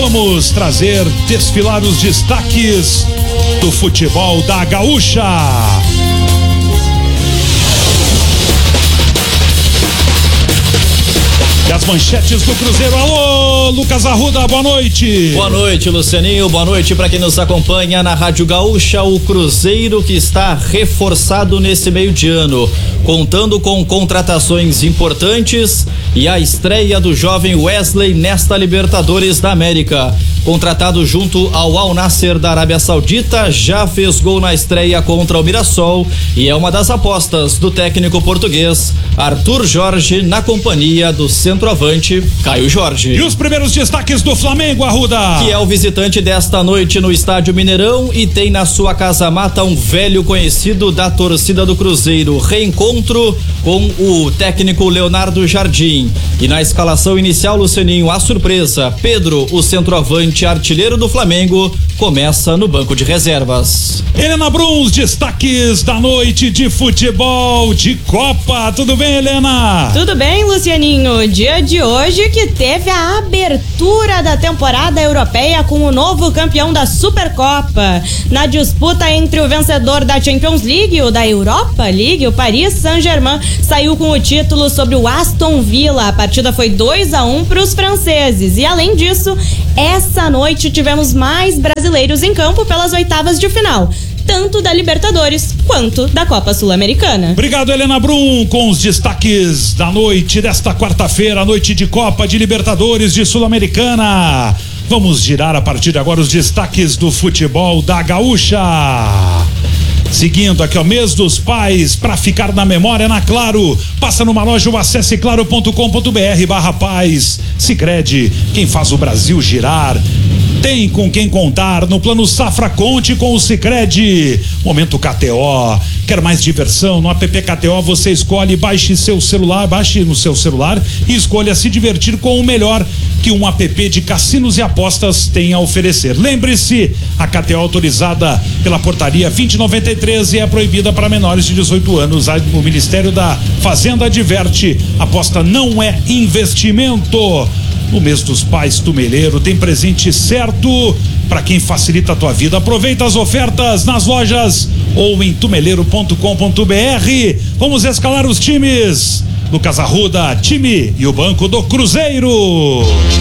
Vamos desfilar os destaques do futebol da Gaúcha. E as manchetes do Cruzeiro. Alô, Lucas Arruda, boa noite. Boa noite, Lucianinho, boa noite para quem nos acompanha na Rádio Gaúcha. O Cruzeiro que está reforçado nesse meio de ano, contando com contratações importantes e a estreia do jovem Wesley nesta Libertadores da América. Contratado junto ao Al Nassr da Arábia Saudita, já fez gol na estreia contra o Mirassol e é uma das apostas do técnico português Arthur Jorge na companhia do centroavante Caio Jorge. E os primeiros destaques do Flamengo, Arruda? Que é o visitante desta noite no Estádio Mineirão e tem na sua casa mata um velho conhecido da torcida do Cruzeiro. Reencontro com o técnico Leonardo Jardim. E na escalação inicial, Lucianinho, a surpresa: Pedro, o centroavante artilheiro do Flamengo, começa no banco de reservas. Helena Bruns, destaques da noite de futebol de Copa. Tudo bem, Helena? Tudo bem, Lucianinho. Dia de hoje que teve a abertura da temporada europeia com o novo campeão da Supercopa. Na disputa entre o vencedor da Champions League e o da Europa League, o Paris Saint-Germain saiu com o título sobre o Aston Villa. A partida foi 2-1 para os franceses. E além disso, essa noite tivemos mais brasileiros em campo pelas oitavas de final, tanto da Libertadores quanto da Copa Sul-Americana. Obrigado, Helena Brum, com os destaques da noite desta quarta-feira, noite de Copa, de Libertadores, de Sul-Americana. Vamos girar a partir de agora os destaques do futebol da Gaúcha. Seguindo aqui, ó, mês dos pais, pra ficar na memória na Claro. Passa numa loja ou acesse claro.com.br/pais. Sicredi, quem faz o Brasil girar. Tem com quem contar. No Plano Safra, conte com o Sicredi. Momento KTO. Quer mais diversão? No app KTO você escolhe, baixe no seu celular e escolha se divertir com o melhor que um app de cassinos e apostas tem a oferecer. Lembre-se, a KTO autorizada pela portaria 2093 e é proibida para menores de 18 anos. O Ministério da Fazenda adverte: aposta não é investimento. No mês dos pais, Tumeleiro tem presente certo para quem facilita a tua vida. Aproveita as ofertas nas lojas ou em tumeleiro.com.br. Vamos escalar os times. Lucas Arruda, time e o banco do Cruzeiro.